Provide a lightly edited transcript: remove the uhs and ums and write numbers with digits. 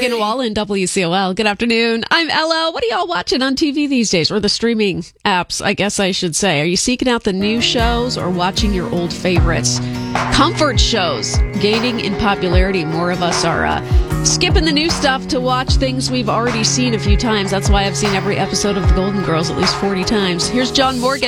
Dana Wallen, WCOL. Good afternoon. I'm Ella. What are y'all watching on TV these days? Or the streaming apps, I guess I should say. Are you seeking out the new shows or watching your old favorites? Comfort shows gaining in popularity. More of us are skipping the new stuff to watch things we've already seen a few times. That's why I've seen every episode of The Golden Girls at least 40 times. Here's John Morgan.